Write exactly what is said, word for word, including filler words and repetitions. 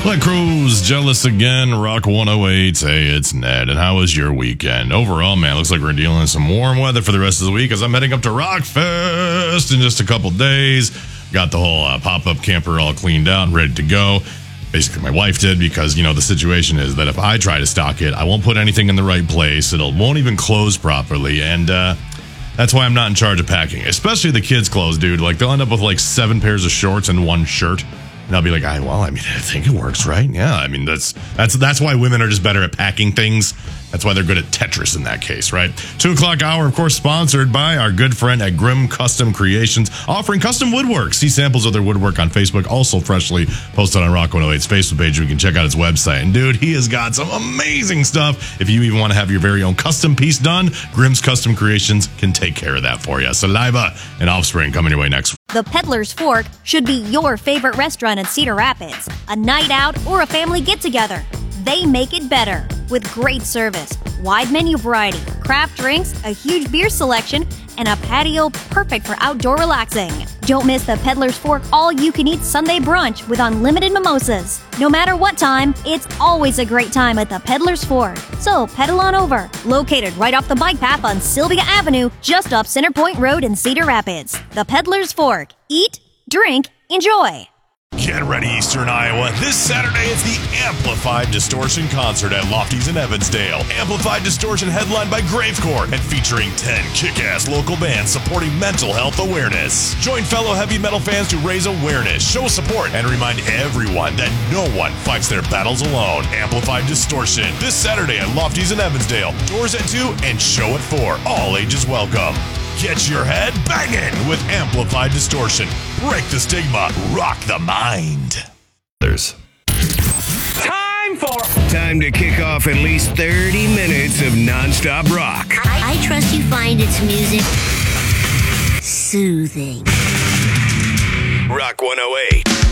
Let Cruz, Jealous Again, Rock one oh eight. Hey, it's Ned. And how was your weekend? Overall, man, looks like we're dealing with some warm weather for the rest of the week as I'm heading up to Rockfest in just a couple days. Got the whole uh, pop-up camper all cleaned out and ready to go. Basically, my wife did because, you know, the situation is that if I try to stock it, I won't put anything in the right place. It won't even close properly. And uh, that's why I'm not in charge of packing, especially the kids' clothes, dude. Like, they'll end up with like seven pairs of shorts and one shirt. And I'll be like, I, well, I mean, I think it works, right? Yeah, I mean, that's that's that's why women are just better at packing things. That's why they're good at Tetris in that case, right? Two o'clock hour, of course, sponsored by our good friend at Grim Custom Creations, offering custom woodwork. See samples of their woodwork on Facebook, also freshly posted on Rock one oh eight's Facebook page. You can check out his website. And dude, he has got some amazing stuff. If you even want to have your very own custom piece done, Grim's Custom Creations can take care of that for you. Saliva and Offspring coming your way next. The Peddler's Fork should be your favorite restaurant in Cedar Rapids, a night out, or a family get-together. They make it better with great service, wide menu variety, craft drinks, a huge beer selection, and a patio perfect for outdoor relaxing. Don't miss the Peddler's Fork all-you-can-eat Sunday brunch with unlimited mimosas. No matter what time, it's always a great time at the Peddler's Fork. So pedal on over. Located right off the bike path on Sylvia Avenue, just off Center Point Road in Cedar Rapids. The Peddler's Fork. Eat, drink, enjoy. Get ready, Eastern Iowa. This Saturday, it's the Amplified Distortion Concert at Lofty's in Evansdale. Amplified Distortion headlined by Gravecore and featuring ten kick-ass local bands supporting mental health awareness. Join fellow heavy metal fans to raise awareness, show support, and remind everyone that no one fights their battles alone. Amplified Distortion, this Saturday at Lofty's in Evansdale. Doors at two and show at four. All ages welcome. Get your head banging with Amplified Distortion. Break the stigma. Rock the mind. There's time for time to kick off at least thirty minutes of nonstop rock. I, I trust you find its music soothing. Rock one oh eight.